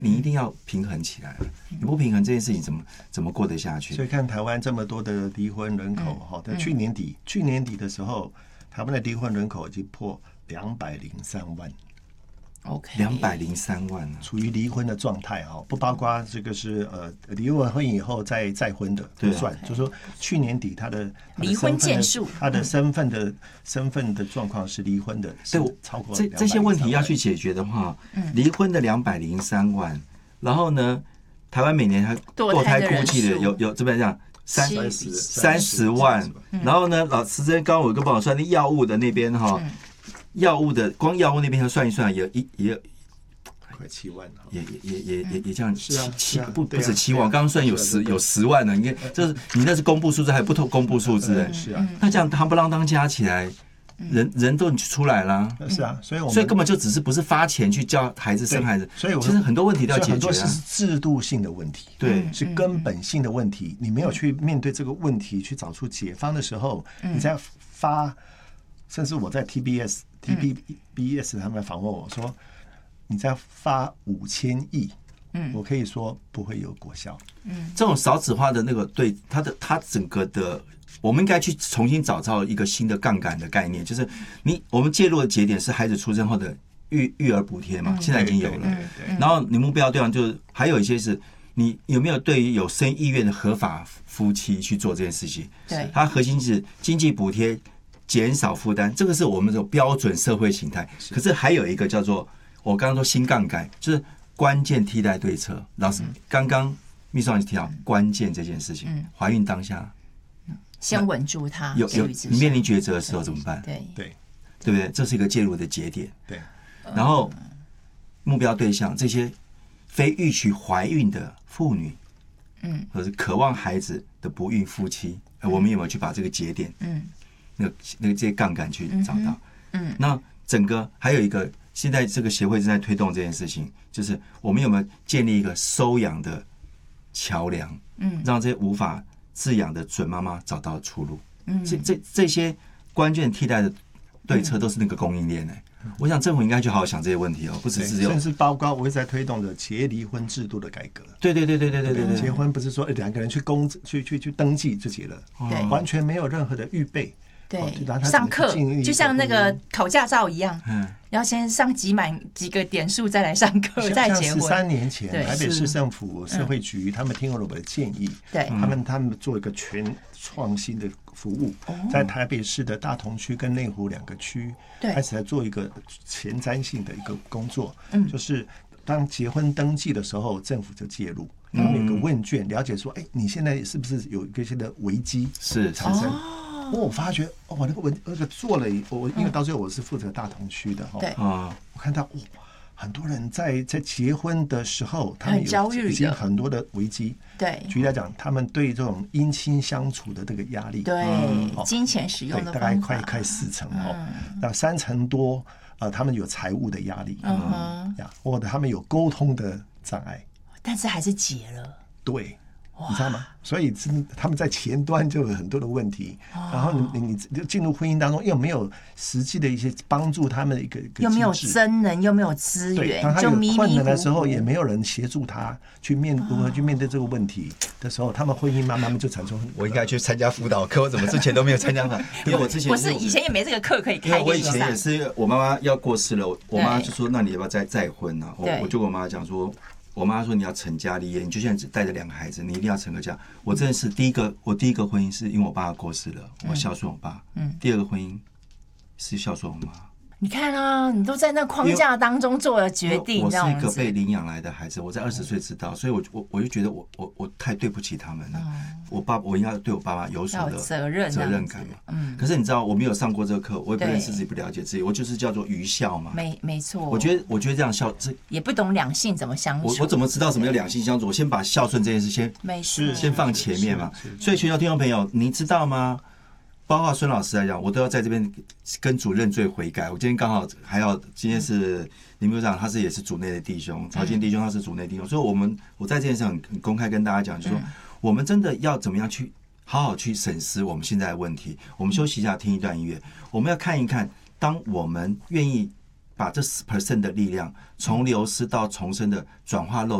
你一定要平衡起来了，你不平衡这件事情怎么过得下去？ 所以看台湾这么多的离婚人口，在去年底的时候，台湾的离婚人口已经破203万。 OK， 203万啊， 处于离婚的状态不包括这个是离完婚以后再婚的不算，就是说去年底他的离婚件数， 他的身份的状况是离婚的，是超过这些问题要去解决的话，离婚的203万，然后呢，台湾每年还堕胎估计的有这边讲30万，然后呢，老师刚刚我跟帮我算那药物的那边药物的光药物那边算一算也快7万， 也这样不止7万，刚刚算有10万了。你看，这是你那是公布数字，还不公布数字是啊。 那这样夯不啷当加起来，人都出来了。 是啊，所以根本就不是发钱去教孩子生孩子， 所以其实很多问题都要解决。 很多是制度性的问题， 对， 是根本性的问题。你没有去面对这个问题，去找出解方的时候，你在发，甚至我在 TBS 他们访问我说，你在发5000亿，我可以说不会有果效。 这种少子化的那个对它整个的，我们应该去重新找到一个新的杠杆的概念，就是我们介入的节点是孩子出生后的育儿补贴嘛，现在已经有了。然后你目标对象就是还有一些是你有没有对于有生意愿的合法夫妻去做这件事情？ 对， 它核心是经济补贴。减少负担，这个是我们的标准社会形态。可是还有一个叫做我刚刚说新杠杆，就是关键替代对策。老师刚刚秘书长提到关键这件事情，怀孕当下先稳住它， 你面临抉择的时候怎么办？ 对不对？这是一个介入的节点。 对， 然后目标对象这些非预期怀孕的妇女，或者是渴望孩子的不孕夫妻，我们有没有去把这个节点，那个这些杠杆去找到？那整个还有一个，现在这个协会正在推动这件事情，就是我们有没有建立一个收养的桥梁，让这些无法自养的准妈妈找到出路。这些关键替代的对策都是那个供应链。我想政府应该去好好想这些问题不只是甚至包括我一直在推动的企业离婚制度的改革。 对， 结婚不是说2个人去登记就结了，完全没有任何的预备。 对，上课就像那个考驾照一样，要先上满几个点数再来上课，再结婚。 13年前，台北市政府社会局他们听了我的建议，他们做一个全创新的服务，在台北市的大同区跟内湖2个区开始来做一个前瞻性的一个工作，就是当结婚登记的时候，政府就介入，他们有个问卷了解说，你现在是不是有一些的危机产生？我发觉那个做了，因为到最后我是负责大同区的我看到很多人在结婚的时候，他们已经很多的危机。 对， 举例来讲，他们对这种姻亲相处的这个压力， 对，金钱使用的大概快40%那30%多他们有财务的压力，或者他们有沟通的障碍， 但是还是结了。 对。你知道吗？所以他们在前端就有很多的问题，然后你进入婚姻当中又没有实际的一些帮助他们的一个又没有真人，又没有资源， 当他有困难的时候，也没有人协助他如何去面对这个问题的时候，他们婚姻慢慢就产生。 我应该去参加辅导课，我怎么之前都没有参加呢？因为我之前不是以前也没这个课可以开。 因为我以前也是，我妈妈要过世了，我妈就说：“那你要不要再婚啊？”我就跟我妈讲说。我妈说你要成家立业，你就现在只带着2个孩子，你一定要成个家。我真的是我第一个婚姻是因为我爸过世了，我孝顺我爸。第2个婚姻是孝顺我妈。 你看啊，你都在那框架当中做了决定， 我是一个被领养来的孩子，我在20岁知道，所以我就觉得我太对不起他们了。我应该对我爸妈有所的责任感嘛。可是你知道，我没有上过这个课，我也不认识自己，不了解自己，我就是叫做愚孝嘛。 没错。 我觉得这样也不懂两性怎么相处。 我怎么知道什么叫两性相处？我先把孝顺这件事先放前面嘛。所以全球听众朋友，你知道吗？包括孙老师来讲，我都要在这边跟主认罪悔改。我今天刚好今天是林部长，他也是组内的弟兄，曹健弟兄他是组内弟兄，所以我在这件事很公开跟大家讲，就是说我们真的要怎么样去好好去审视我们现在的问题。我们休息一下，听一段音乐，我们要看一看，当我们愿意把这10% 的力量从流失到重生的转化漏